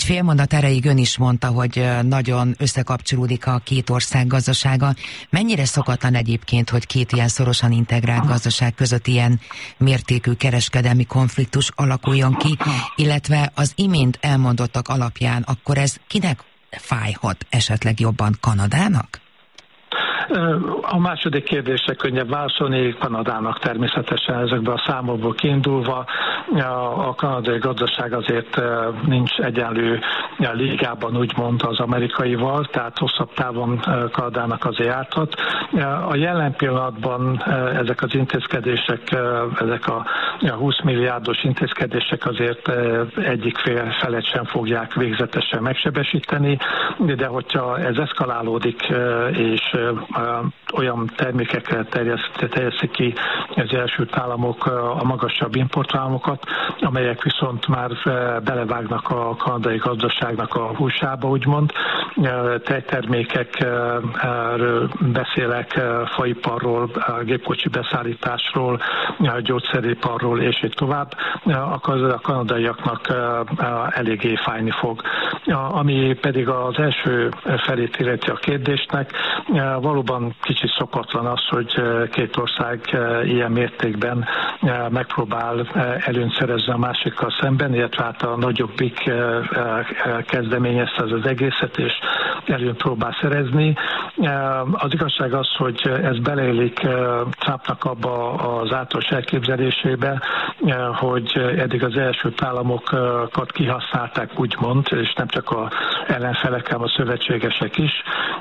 fél mondat erejéig ön is mondta, hogy nagyon összekapcsolódik a két ország gazdasága. Mennyire szokatlan egyébként, hogy két ilyen szorosan integrált gazdaság között ilyen mértékű kereskedelmi konfliktus alakuljon ki, illetve az imént elmondottak alapján, akkor ez kinek fájhat esetleg jobban, Kanadának? A második kérdésre könnyebb válaszolni, Kanadának természetesen ezekben a számokból kiindulva. A kanadai gazdaság azért nincs egyenlő ligában úgymond az amerikaival, tehát hosszabb távon Kanadának azért járhat. A jelen pillanatban ezek az intézkedések, ezek a 20 milliárdos intézkedések azért egyik felet sem fogják végzetesen megsebesíteni, de hogyha ez eszkalálódik és olyan termékekre terjesztik ki az Egyesült Államok a magasabb importvámokat, amelyek viszont már belevágnak a kanadai gazdaságnak a húsába, úgymond. Tejtermékekről beszélek, faiparról, gépkocsi beszállításról, gyógyszeriparról és így tovább, akkor a kanadaiaknak eléggé fájni fog. Ami pedig az első felét illeti a kérdésnek, valóban kicsit szokatlan az, hogy két ország ilyen mértékben megpróbál előnyt szerezni a másikkal szemben, illetve hát a nagyobbik kezdeményezte az egészet, és előnyt próbál szerezni. Az igazság az, hogy ez beleillik Trumpnak abba az általános elképzelésébe, hogy eddig az Egyesült Államokat kihasználták, úgymond, és nem csak az ellenfelek, hanem a szövetségesek is,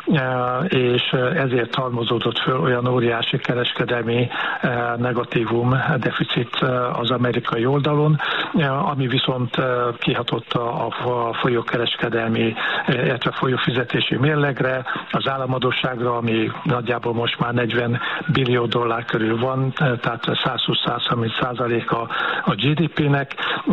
és ezért halmozódott föl olyan óriási kereskedelmi negatívum, deficit az amerikai oldalon, ami viszont kihatott a folyókereskedelmi, illetve folyófizetési mérlegre, az államadósságra, ami nagyjából most már 40 billió dollár körül van, tehát 120-130% a GDP-nek,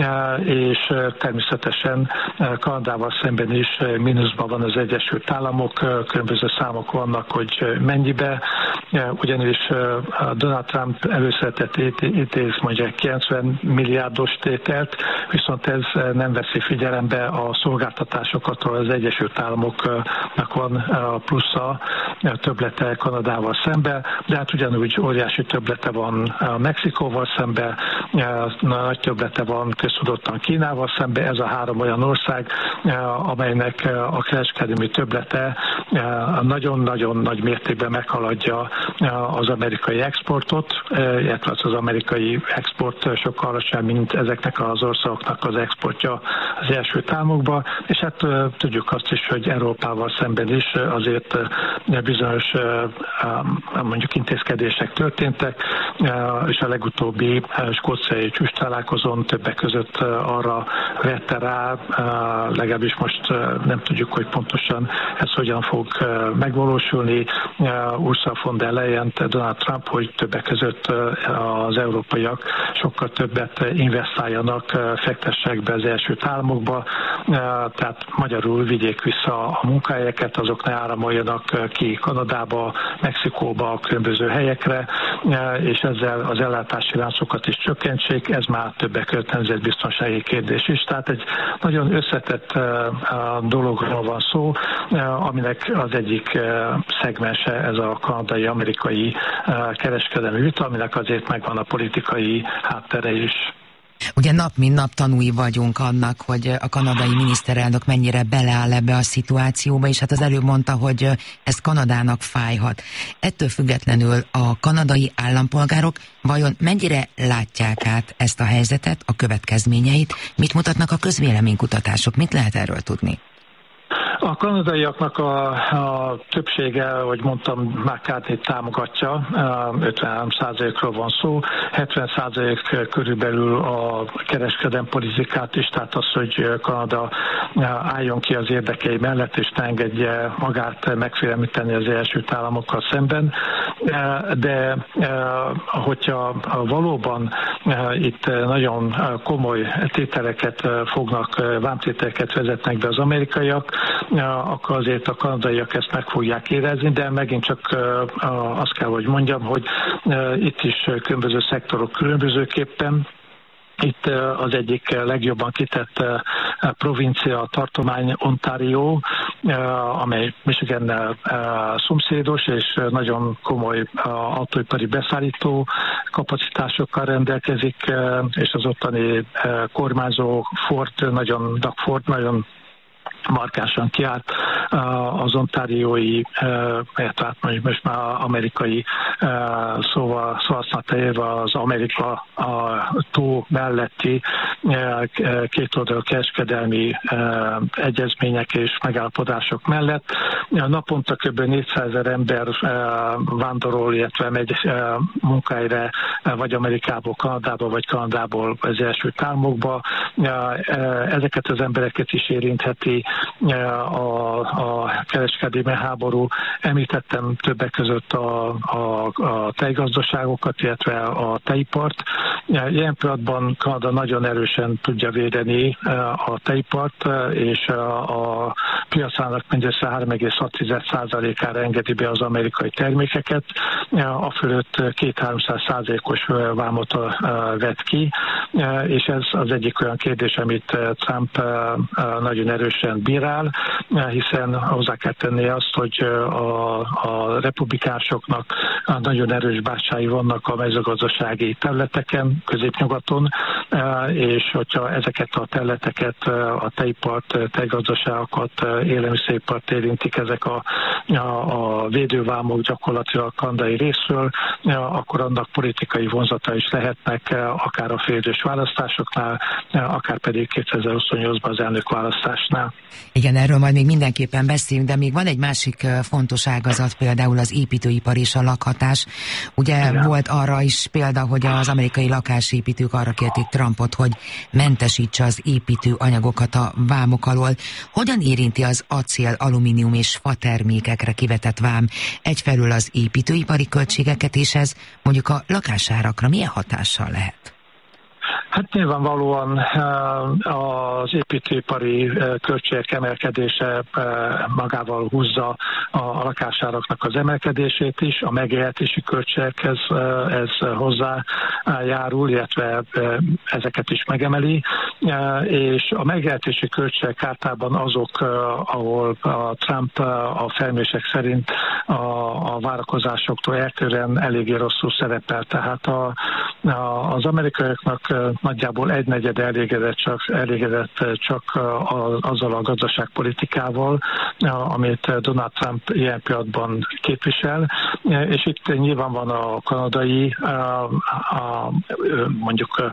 és természetesen Kanadával szemben is mínuszban van az Egyesült Államok, különböző számok vannak, hogy mennyibe, ugyanis Donald Trump előszeretett ítélt mondja 90 milliárdos tételt, viszont ez nem veszi figyelembe a szolgáltatásokat, ahol az Egyesült Államoknak van plusza, többlete Kanadával szembe, de hát ugyanúgy óriási többlete van Mexikóval szembe, nagy többlete van köztudottan Kínával szembe, ez a három olyan ország, amelynek a kereskedelmi többlete nagyon-nagyon nagy mértékben meghaladja az amerikai exportot, illetve az amerikai export sokkal alacsonyabb, mint ezeknek az országoknak az exportja az Egyesült Államokba, és hát tudjuk azt is, hogy Európával szemben is azért bizonyos mondjuk intézkedések történtek, és a legutóbbi skóciai csúcstalálkozón többek között arra vette rá, legalábbis most nem tudjuk, hogy pontosan ez hogyan fog megvalósulni, Ursula von der Leyen, Donald Trump, hogy többek között az európaiak sokkal többet investáljanak, fektessenek be az Egyesült Államokba, tehát magyarul vigyék vissza a munkahelyeket, azok ne áramoljanak ki Kanadába, Mexikóba, különböző helyekre, és ezzel az ellátási láncokat is csökkentsék, ez már többek között nemzetbiztonsági kérdés is. Tehát egy nagyon összetett dologról van szó, aminek az egyik szegmense ez a kanadai-amerikai kereskedelmi vita, aminek azért megvan a politikai háttere is. Ugye nap mint nap tanúi vagyunk annak, hogy a kanadai miniszterelnök mennyire beleáll ebbe a szituációba, és hát az előbb mondta, hogy ez Kanadának fájhat. Ettől függetlenül a kanadai állampolgárok vajon mennyire látják át ezt a helyzetet, a következményeit, mit mutatnak a közvéleménykutatások, mit lehet erről tudni? A kanadaiaknak a többsége, ahogy mondtam, McCarthy-t támogatja, 53%-ról van szó, 70% körülbelül a kereskedelmi politikát is, tehát az, hogy Kanada álljon ki az érdekei mellett, és ne engedje magát megfélemlíteni az Egyesült Államokkal szemben. De hogyha valóban itt nagyon komoly tételeket fognak, vámtételeket vezetnek be az amerikaiak, akkor azért a kanadaiak ezt meg fogják érezni, de megint csak azt kell, hogy mondjam, hogy itt is különböző szektorok különbözőképpen Itt az egyik legjobban kitett provincia, tartomány Ontario, amely Michigannel szomszédos, és nagyon komoly autóipari beszállító kapacitásokkal rendelkezik, és az ottani kormányzó Doug Ford nagyon markánsan kiállt az ontáriói, tehát most már amerikai szóval használta élve az Amerika a tó melletti kétoldalú kereskedelmi egyezmények és megállapodások mellett. Naponta kb. 400 000 ember vándorol, illetve megy munkáira vagy Amerikából, Kanadába, vagy Kanadából az Egyesült Államokba. Ezeket az embereket is érintheti a kereskedelmi háború. Említettem többek között a tejgazdaságokat, illetve a tejipart. Ilyen pillanatban Kanada nagyon erősen tudja védeni a tejipart, és a piacának mindössze 3,6%-ára engedi be az amerikai termékeket. A fölött 200-300%-os vámot vett ki, és ez az egyik olyan kérdés, amit Trump nagyon erősen bírál, hiszen hozzá kell tenni azt, hogy a republikánusoknak nagyon erős bástyái vannak a mezőgazdasági területeken, középnyugaton, és hogyha ezeket a területeket, a tejipart, tejgazdaságokat, élelmiszeripart érintik ezek a védővámok gyakorlatilag kanadai részről, akkor annak politikai vonzata is lehetnek, akár a félidős választásoknál, akár pedig 2028-ban az elnökválasztásnál. Igen, erről majd még mindenképpen beszélünk, de még van egy másik fontos ágazat, például az építőipar és a lakhatás. Ugye igen, volt arra is példa, hogy az amerikai lakásépítők arra kérték Trumpot, hogy mentesítse az építőanyagokat a vámok alól. Hogyan érinti az acél, alumínium és fa termékekre kivetett vám egyfelől az építőipari költségeket, és ez mondjuk a lakásárakra milyen hatással lehet? Hát nyilvánvalóan az építőipari költségek emelkedése magával húzza a lakásáraknak az emelkedését is, a megélhetési költségekhez ez hozzájárul, illetve ezeket is megemeli, és a megélhetési költségek általában azok, ahol a Trump a felmérések szerint a várakozásoktól eltérően eléggé rosszul szerepel. Tehát az amerikaiaknak nagyjából 1/4 elégedett csak azzal a gazdaságpolitikával, amit Donald Trump ilyen pillanatban képvisel, és itt nyilván van a kanadai mondjuk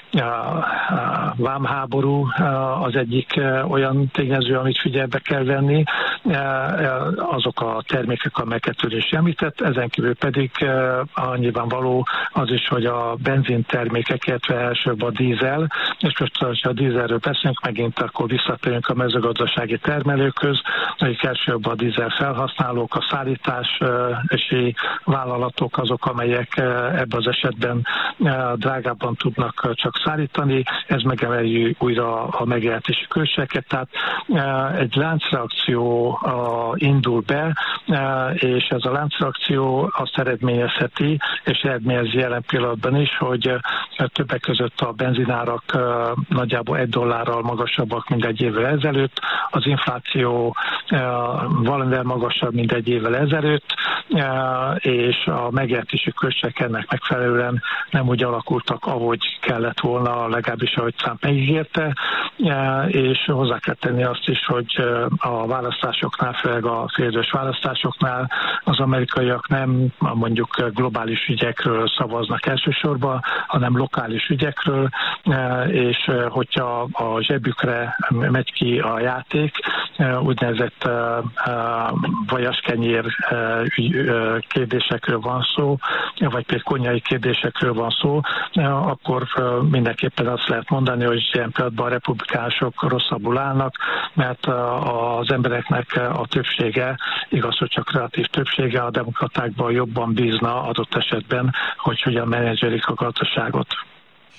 vámháború az egyik olyan tényező, amit figyelbe kell venni, azok a termékek, amelyeket ön is említett, ezen kívül pedig nyilvánvaló az is, hogy a benzintermékek, illetve elsőbb a dízel, és most, ha a dízelről beszélünk, megint akkor visszatérünk a mezőgazdasági termelőkhöz, akik elsőbb a dízel felhasználók, a szállítási vállalatok azok, amelyek ebben az esetben drágábban tudnak csak szállítani, ez megemeli újra a megélhetési költségeket, tehát egy láncreakció indul be, és ez a láncreakció azt eredményezheti, és eredményezi jelen pillanatban is, hogy többek között a benzinárak nagyjából $1 magasabbak, mint egy évvel ezelőtt, az infláció valamivel magasabb, mint egy évvel ezelőtt, és a megélhetési költségek ennek megfelelően nem úgy alakultak, ahogy kellett volna, legalábbis ahogy Trump megígérte, és hozzá kell tenni azt is, hogy a választásoknál, főleg a félidős választásoknál az amerikaiak nem mondjuk globális ügyekről szavaznak elsősorban, hanem lokális ügyekről, és hogyha a zsebükre megy ki a játék, úgynevezett vajaskenyér kérdésekről van szó, vagy pedig konyhai kérdésekről van szó, akkor mindenképpen azt lehet mondani, hogy ilyen pillanatban a republikánusok rosszabbul állnak, mert az embereknek a többsége, igaz, hogy csak relatív többsége a demokratákban jobban bízna adott esetben, hogy hogyan menedzselik a gazdaságot.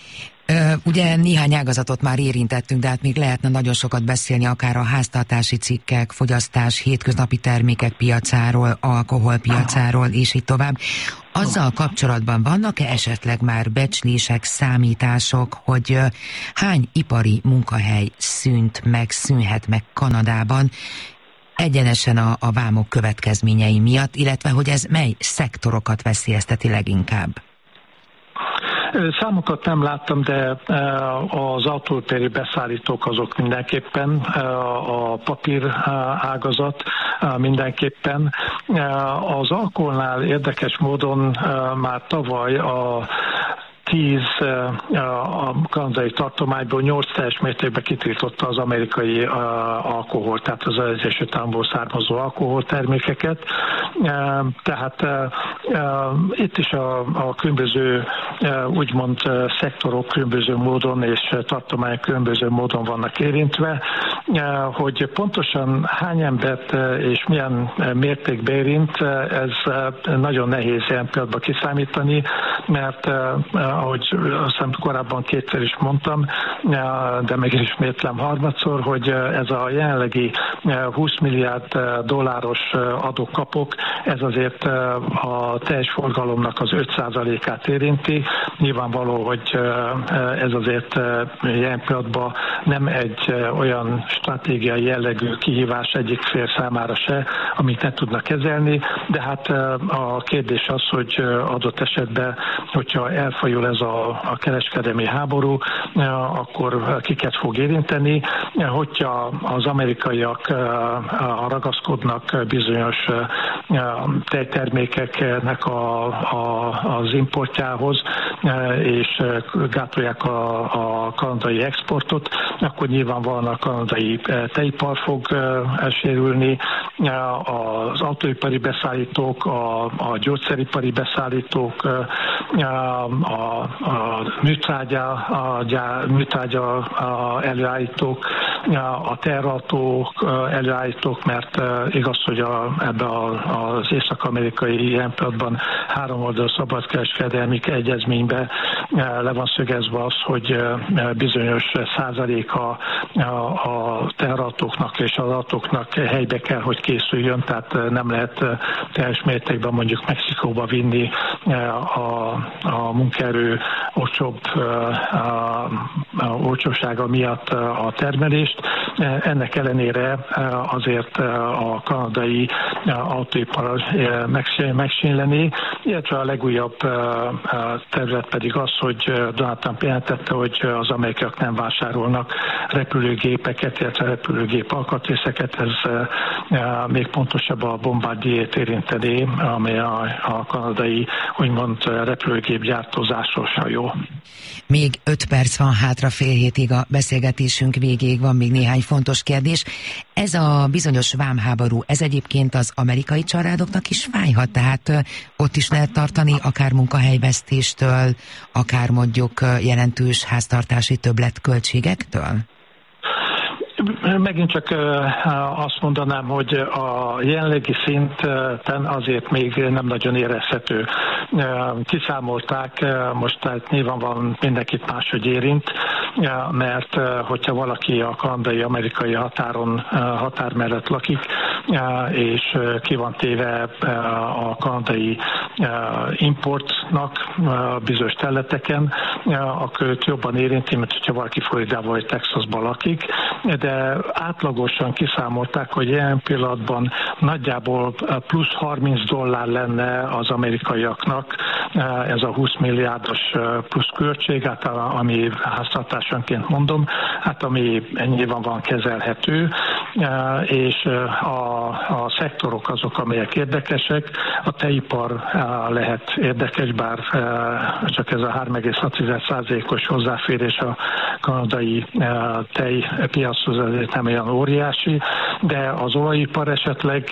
Ugye néhány ágazatot már érintettünk, de hát még lehetne nagyon sokat beszélni akár a háztartási cikkek, fogyasztás, hétköznapi termékek piacáról, alkoholpiacáról, és így tovább. Azzal kapcsolatban vannak-e esetleg már becslések, számítások, hogy hány ipari munkahely szűnhet meg Kanadában egyenesen a vámok következményei miatt, illetve hogy ez mely szektorokat veszélyezteti leginkább? Számokat nem láttam, de az autóipari beszállítók azok mindenképpen, a papír ágazat mindenképpen. Az alkoholnál érdekes módon már tavaly a 10 a kanadai tartományból 8 teljes mértékben kitiltotta az amerikai alkohol, tehát az Egyesült Államokból származó alkoholtermékeket. Tehát itt is a különböző úgymond szektorok különböző módon és tartományok különböző módon vannak érintve, hogy pontosan hány embert és milyen mértékben érint, ez nagyon nehéz ilyen pillanatban kiszámítani, mert ahogy azt korábban kétszer is mondtam, de meg ismétlem harmadszor, hogy ez a jelenlegi 20 milliárd dolláros adókapok, ez azért a teljes forgalomnak az 5%-át érinti. Nyilvánvaló, hogy ez azért jelen pillanatban nem egy olyan stratégiai jellegű kihívás egyik fél számára se, amit ne tudnak kezelni, de hát a kérdés az, hogy adott esetben, hogyha elfajul ez a kereskedelmi háború, akkor kiket fog érinteni. Hogyha az amerikaiak ragaszkodnak bizonyos tejtermékeknek az importjához, és gátolják a kanadai exportot, akkor nyilvánvalóan a kanadai tejipar fog sérülni, az autóipari beszállítók, a gyógyszeripari beszállítók, a műtrágya előállítók, a terautók előállítók, mert igaz, hogy ebben az észak-amerikai ilyen pillanatban háromoldalú szabadkereskedelmi egyezményben le van szögezve az, hogy bizonyos százaléka a terautóknak és az autóknak helybe kell, hogy készüljön, tehát nem lehet teljes mértékben mondjuk Mexikóba vinni a munkaerő olcsósága miatt a termelést. Ennek ellenére azért a kanadai autóipar megsínleni, illetve a legújabb terület pedig az, hogy Donald Trump jelentette, hogy az amerikaiak nem vásárolnak repülőgépeket, illetve repülőgép alkatrészeket. Ez még pontosabb a Bombardier-t érinteni, amely a kanadai úgymond repülőgépgyártózásos hajó. Még 5 perc van hátra fél hétig a beszélgetésünk végéig, van még néhány fontos kérdés. Ez a bizonyos vámháború, ez egyébként az amerikai családoknak is fájhat, tehát ott is lehet tartani akár munkahelyvesztéstől, akár mondjuk jelentős háztartási többletköltségektől? Megint csak azt mondanám, hogy a jelenlegi szinten azért még nem nagyon érezhető. Kiszámolták, most tehát nyilvánvalóan mindenkit máshogy érint, mert hogyha valaki a kanadai-amerikai határ mellett lakik, és ki van téve a kanadai importnak bizonyos területeken, akkor őt jobban érinti, mint hogyha valaki Floridában vagy Texasban lakik, de átlagosan kiszámolták, hogy ilyen pillanatban nagyjából plusz $30 lenne az amerikaiaknak ez a 20 milliárdos plusz költség, hát ami háztartásonként mondom, hát ami ennyiben van kezelhető, és a szektorok azok, amelyek érdekesek. A tejipar lehet érdekes, bár csak ez a 3,6%-os hozzáférés a kanadai tejpiachoz azért nem olyan óriási, de az olajipar esetleg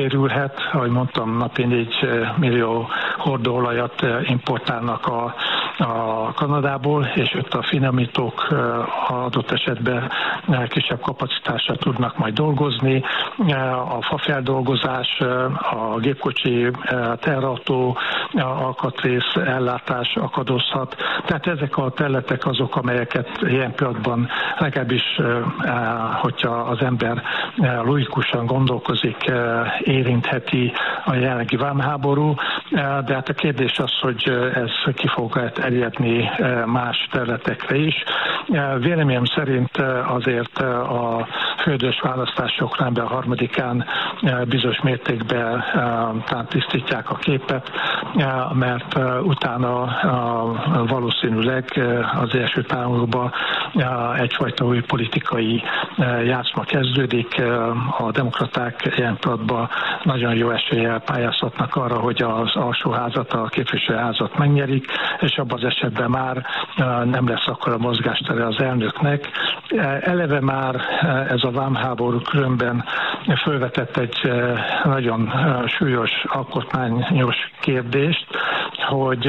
sérülhet, ahogy mondtam, napi 4 millió hordóolajat importálnak a Kanadából, és ott a finomítók adott esetben kisebb kapacitással tudnak majd dolgozni. A fafeldolgozás, a gépkocsi, teherautó alkatrész ellátás akadozhat. Tehát ezek a területek azok, amelyeket ilyen pillanatban legalábbis, hogyha az ember logikusan gondolkozik, érintheti a jelenlegi vámháború, de hát a kérdés az, hogy ez ki fog terjedni más területekre is. Véleményem szerint azért a fődös választásoknál be a 3-án bizonyos mértékben tisztítják a képet, mert utána valószínűleg az első Államokban egyfajta új politikai játszma kezdődik. A demokraták ilyen pillanatban nagyon jó eséllyel pályázhatnak arra, hogy az alsóházat, a képviselőházat megnyerik, és abban az esetben már nem lesz akkor a mozgástere az elnöknek. Eleve már ez a vámháború különben felvetett egy nagyon súlyos alkotmányos kérdést, hogy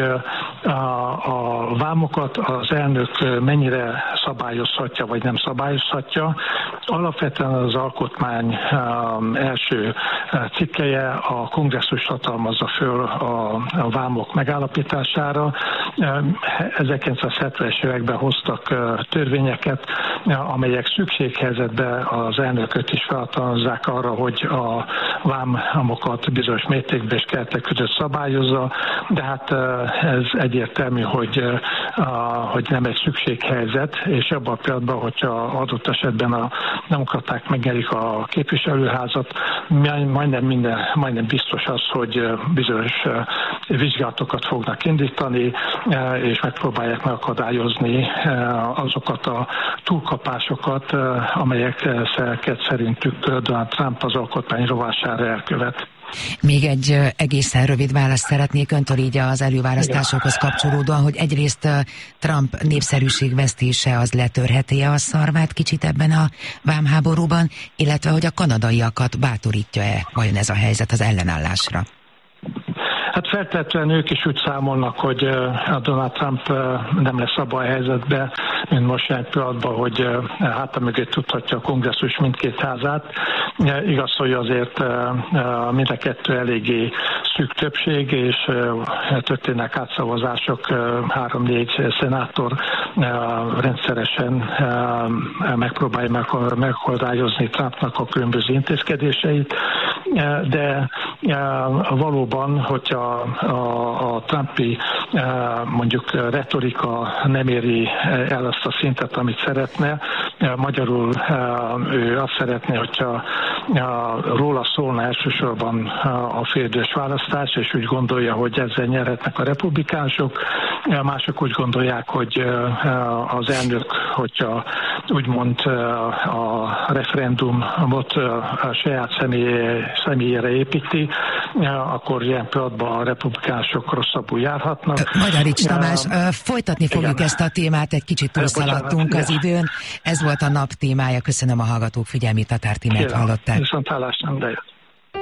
a vámokat az elnök mennyire szabályozhatja, vagy nem szabályozhatja. Alapvetően az alkotmány első cikkelye a kongresszus hatalmazza föl a vámok megállapítására. 1970-es években hoztak törvényeket, amelyek szükséghelyzetben az elnököt is felhatalmazzák arra, hogy a vámokat bizonyos mértékben és keretek között szabályozza, de hát ez egyértelmű, hogy nem egy szükséghelyzet, és abban a pillanatban, hogyha adott esetben a demokraták megnyerik a képviselőházat, majdnem biztos az, hogy bizonyos vizsgálatokat fognak indítani, és megpróbálják megakadályozni azokat a túlkapásokat, amelyeket szerintük Donald Trump az alkotmány rovására elkövet. Még egy egészen rövid választ szeretnék öntől így az előválasztásokhoz kapcsolódóan, hogy egyrészt Trump népszerűségvesztése az letörheti-e a szarvát kicsit ebben a vámháborúban, illetve hogy a kanadaiakat bátorítja-e vajon ez a helyzet az ellenállásra? Hát feltétlenül ők is úgy számolnak, hogy a Donald Trump nem lesz abban a helyzetben, mint most ilyen pillanatban, hogy háta mögött tudhatja a kongresszus mindkét házát. Igaz, hogy azért mind a kettő eléggé szűk többség, és történnek átszavazások, 3-4 szenátor rendszeresen megpróbálja megakadályozni Trumpnak a különböző intézkedéseit, de valóban, hogyha a Trumpi mondjuk retorika nem éri el azt a szintet, amit szeretne, magyarul ő azt szeretné, hogyha róla szólna elsősorban a félidős választás, és úgy gondolja, hogy ezzel nyerhetnek a republikánusok. Mások úgy gondolják, hogy az elnök, hogyha úgymond a referendumot a saját személyére építi, akkor ilyen pillanatban a republikánusok rosszabbul járhatnak. Magyarics Tamás, folytatni fogjuk ezt a témát, egy kicsit túlszaladtunk az időn. Ez volt a nap témája. Köszönöm a hallgatók figyelmét, Tatár Tímert hallották. Viszontlátásra, de jött.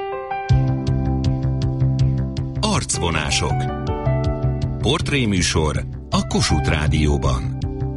Arcvonások. Portréműsor a Kossuth Rádióban.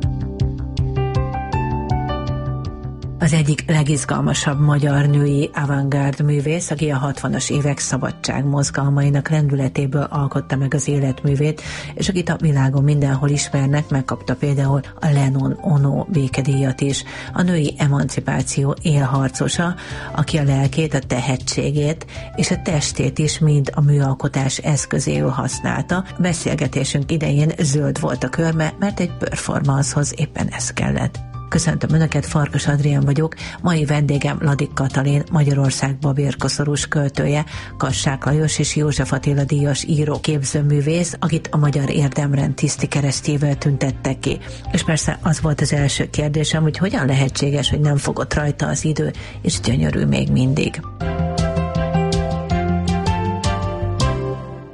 Az egyik legizgalmasabb magyar női avantgárd művész, aki a 60-as évek szabadságmozgalmainak lendületéből alkotta meg az életművét, és akit a világon mindenhol ismernek, megkapta például a Lennon Ono békedíjat is. A női emancipáció élharcosa, aki a lelkét, a tehetségét és a testét is mind a műalkotás eszközéül használta. Beszélgetésünk idején zöld volt a körme, mert egy performancehoz éppen ez kellett. Köszöntöm Önöket, Farkas Adrián vagyok, mai vendégem Ladik Katalin, Magyarország babérkoszorús költője, Kassák Lajos és József Attila díjas író, képzőművész, akit a Magyar Érdemrend tiszti keresztjével tüntettek ki. És persze az volt az első kérdésem, hogy hogyan lehetséges, hogy nem fogott rajta az idő, és gyönyörű még mindig.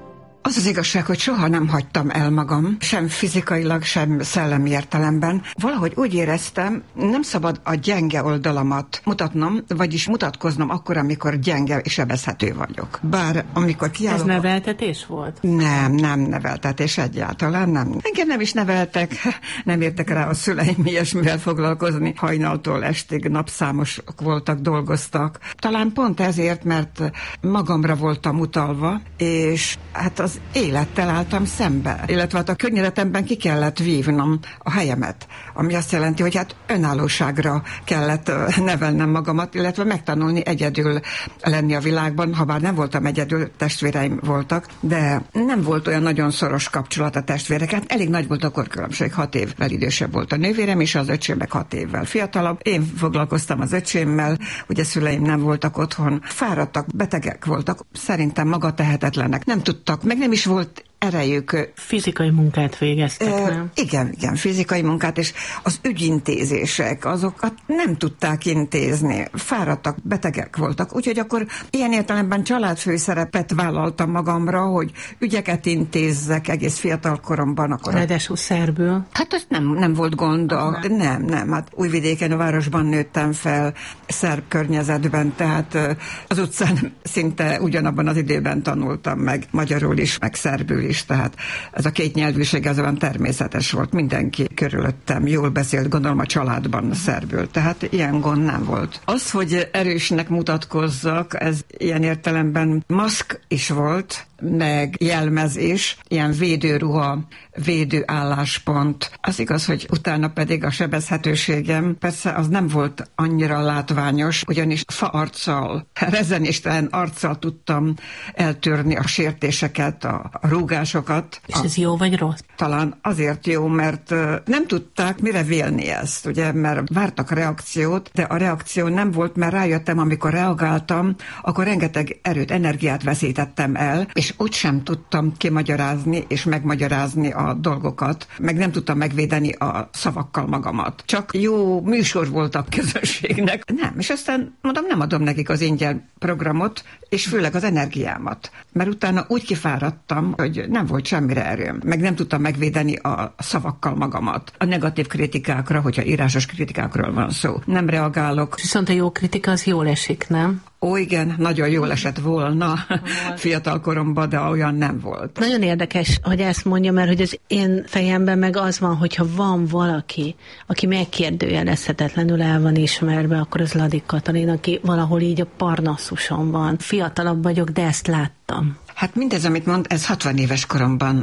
Az az igazság, hogy soha nem hagytam el magam, sem fizikailag, sem szellemi értelemben. Valahogy úgy éreztem, nem szabad a gyenge oldalamat mutatnom, vagyis mutatkoznom akkor, amikor gyenge és sebezhető vagyok. Bár amikor kiállok... Ez neveltetés volt? Nem neveltetés egyáltalán, nem. Engem nem is neveltek, nem értek rá a szüleim ilyesmivel foglalkozni. Hajnaltól estig napszámosok voltak, dolgoztak. Talán pont ezért, mert magamra voltam utalva, és hát az élettel álltam szembe. Illetve hát a környezetemben ki kellett vívnom a helyemet, ami azt jelenti, hogy hát önállóságra kellett nevelnem magamat, illetve megtanulni egyedül lenni a világban, ha bár nem voltam egyedül, testvéreim voltak, de nem volt olyan nagyon szoros kapcsolat a testvéreket. Elég nagy volt a korkülönbség, 6 évvel idősebb volt a nővérem, és az öcsém meg 6 évvel fiatalabb. Én foglalkoztam az öcsémmel, ugye szüleim nem voltak otthon, fáradtak, betegek voltak, szerintem magatehetetlenek, nem tudtak, meg nem is volt erejük. Fizikai munkát végeztek, nem? Igen, fizikai munkát, és az ügyintézések, azokat nem tudták intézni. Fáradtak, betegek voltak. Úgyhogy akkor ilyen értelemben családfőszerepet vállaltam magamra, hogy ügyeket intézzek egész fiatal koromban. Akkor ráadásul szerbül? Hát az nem volt gond. Nem. Hát Újvidéken, a városban nőttem fel, szerb környezetben, tehát az utcán szinte ugyanabban az időben tanultam meg magyarul is, meg szerbül is, tehát ez a két nyelvűség ez olyan természetes volt. Mindenki körülöttem jól beszélt, gondolom a családban szerbül, tehát ilyen gond nem volt. Az, hogy erősnek mutatkozzak, ez ilyen értelemben maszk is volt, meg jelmez is, ilyen védőruha, védőálláspont. Az igaz, hogy utána pedig a sebezhetőségem, persze az nem volt annyira látványos, ugyanis faarccal, rezenéstelen arccal tudtam eltörni a sértéseket, a rúgásokat. És ez jó vagy rossz? Talán azért jó, mert nem tudták mire vélni ezt, ugye, mert vártak reakciót, de a reakció nem volt, mert rájöttem, amikor reagáltam, akkor rengeteg erőt, energiát veszítettem el, és úgysem tudtam kimagyarázni és megmagyarázni a dolgokat, meg nem tudtam megvédeni a szavakkal magamat. Csak jó műsor volt a közönségnek. Nem, és aztán mondom, nem adom nekik az ingyen programot, és főleg az energiámat. Mert utána úgy kifáradtam, hogy nem volt semmire erőm, meg nem tudtam megvédeni a szavakkal magamat. A negatív kritikákra, hogyha írásos kritikákról van szó, nem reagálok. Viszont a jó kritika az jól esik, nem? Ó, igen, nagyon jól esett volna fiatal koromban, de olyan nem volt. Nagyon érdekes, hogy ezt mondja, mert hogy az én fejemben meg az van, hogyha van valaki, aki megkérdőjelezhetetlenül el van ismerve, akkor az Ladik Katalin, aki valahol így a Parnassuson van. Fiatalabb vagyok, de ezt láttam. Hát mindez, amit mond, ez 60 éves koromban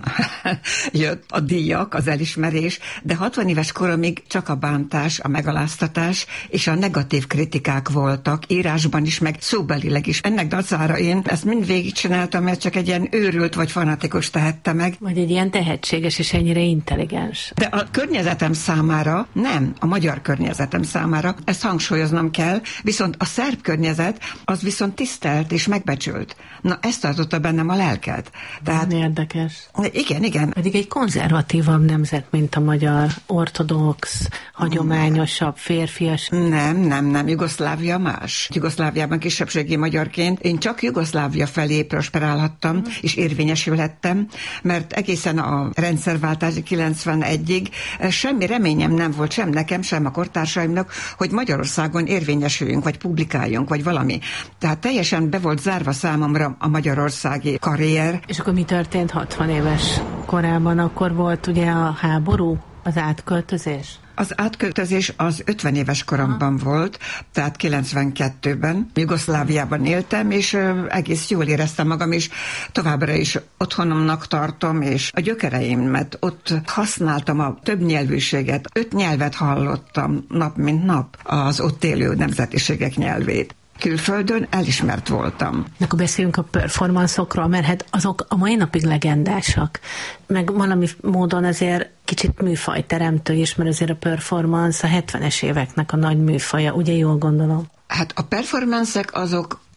jött a díjak, az elismerés, de 60 éves koromig csak a bántás, a megaláztatás és a negatív kritikák voltak, írásban is, meg szóbelileg is. Ennek dacára én ezt mind végigcsináltam, mert csak egy ilyen őrült vagy fanatikus tehette meg. Vagy egy ilyen tehetséges és ennyire intelligens. De a környezetem számára, nem, a magyar környezetem számára, ezt hangsúlyoznom kell, viszont a szerb környezet, az viszont tisztelt és megbecsült. Na, ezt tartotta bennem a lelket. Tehát, érdekes. Igen. Pedig egy konzervatívabb nemzet, mint a magyar, ortodox, hagyományosabb, férfias. Nem, Jugoszlávia más. Jugoszláviában kisebbségi magyarként én csak Jugoszlávia felé prosperálhattam, és érvényesülhettem, mert egészen a rendszerváltásig 91-ig semmi reményem nem volt, sem nekem, sem a kortársaimnak, hogy Magyarországon érvényesüljünk, vagy publikáljunk, vagy valami. Tehát teljesen be volt zárva számomra a magyarországi karrier. És akkor mi történt 60 éves korában? Akkor volt ugye a háború, az átköltözés? Az átköltözés az 50 éves koromban volt, tehát 92-ben. Jugoszláviában éltem, és egész jól éreztem magam, és továbbra is otthonomnak tartom, és a gyökereimet ott használtam a többnyelvűséget. 5 nyelvet hallottam nap mint nap, az ott élő nemzetiségek nyelvét. Külföldön elismert voltam. Akkor beszéljünk a performanszokról, mert hát azok a mai napig legendásak. Meg valami módon azért kicsit műfajteremtő is, mert azért a performance a 70-es éveknek a nagy műfaja, ugye jól gondolom? Hát a performanszek azok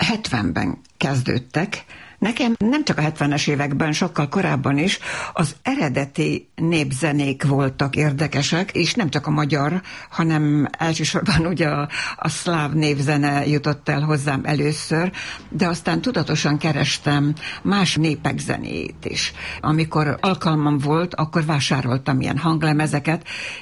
70-ben kezdődtek. Nekem nem csak a 70-es években, sokkal korábban is az eredeti népzenék voltak érdekesek, és nem csak a magyar, hanem elsősorban ugye a szláv népzene jutott el hozzám először, de aztán tudatosan kerestem más népek zenéjét is. Amikor alkalmam volt, akkor vásároltam ilyen hanglemezeket,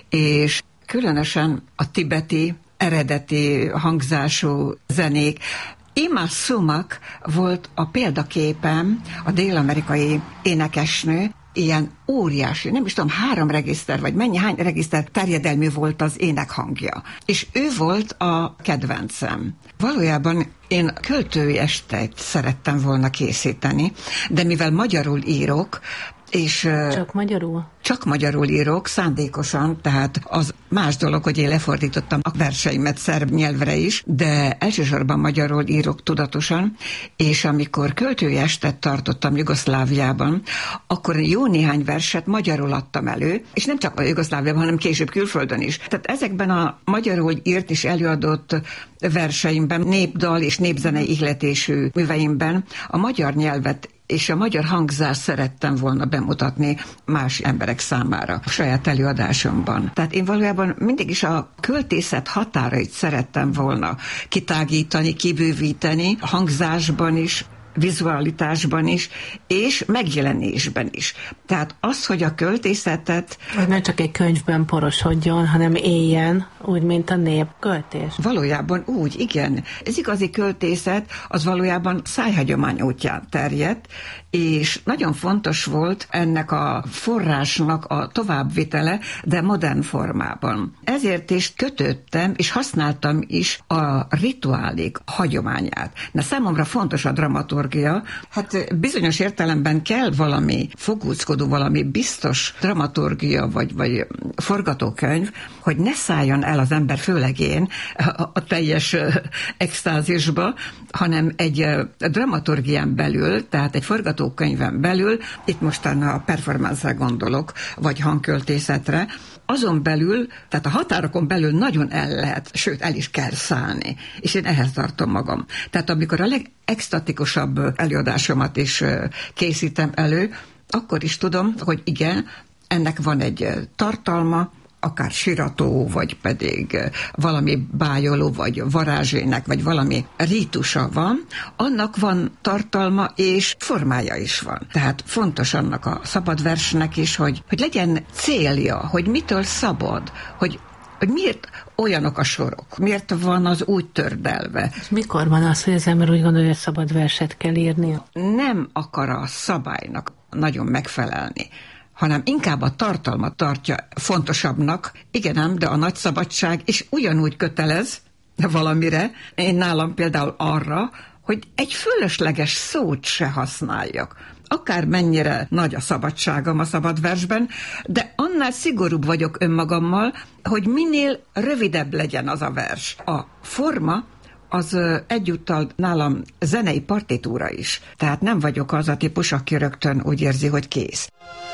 és különösen a tibeti, eredeti hangzású zenék. Ima Sumak volt a példaképem, a dél-amerikai énekesnő, ilyen óriási, nem is tudom, 3 regiszter, vagy hány regiszter terjedelmű volt az énekhangja. És ő volt a kedvencem. Valójában én költői estét szerettem volna készíteni, de mivel magyarul írok, és csak magyarul? Csak magyarul írok, szándékosan, tehát az más dolog, hogy én lefordítottam a verseimet szerb nyelvre is, de elsősorban magyarul írok tudatosan, és amikor költői estet tartottam Jugoszláviában, akkor jó néhány verset magyarul adtam elő, és nem csak a Jugoszláviában, hanem később külföldön is. Tehát ezekben a magyarul írt és előadott verseimben, népdal és népzenei ihletésű műveimben a magyar nyelvet és a magyar hangzást szerettem volna bemutatni más emberek számára a saját előadásomban. Tehát én valójában mindig is a költészet határait szerettem volna kitágítani, kibővíteni, a hangzásban is, vizualitásban is, és megjelenésben is. Tehát az, hogy a költészetet... Hogy nem csak egy könyvben porosodjon, hanem éljen, úgy, mint a népköltés. Valójában úgy, igen. Ez igazi költészet, az valójában szájhagyomány útján terjedt, és nagyon fontos volt ennek a forrásnak a továbbvitele, de modern formában. Ezért is kötöttem, és használtam is a rituálék hagyományát. De számomra fontos a dramaturgia. Hát bizonyos értelemben kell valami fogúzkodó, valami biztos dramaturgia, vagy forgatókönyv, hogy ne szálljon el az ember, főleg én, a teljes extázisba, hanem egy dramaturgián belül, tehát egy forgatókönyven belül, itt mostan a performance-re gondolok, vagy hangköltészetre, azon belül, tehát a határokon belül nagyon el lehet, sőt el is kell szállni. És én ehhez tartom magam. Tehát amikor a legextatikusabb előadásomat is készítem elő, akkor is tudom, hogy igen, ennek van egy tartalma, akár sirató, vagy pedig valami bájoló, vagy varázsének, vagy valami rítusa van, annak van tartalma, és formája is van. Tehát fontos annak a szabad versnek is, hogy legyen célja, hogy mitől szabad, hogy miért olyanok a sorok, miért van az úgy tördelve. És mikor van az, hogy az ember úgy gondolja, hogy szabad verset kell írnia? Nem akar a szabálynak nagyon megfelelni, hanem inkább a tartalmat tartja fontosabbnak. Igen ám, de a nagy szabadság is ugyanúgy kötelez valamire. Én nálam például arra, hogy egy fölösleges szót se használjak. Akár mennyire nagy a szabadságom a szabad versben, de annál szigorúbb vagyok önmagammal, hogy minél rövidebb legyen az a vers. A forma az egyúttal nálam zenei partitúra is. Tehát nem vagyok az a típus, aki rögtön úgy érzi, hogy kész.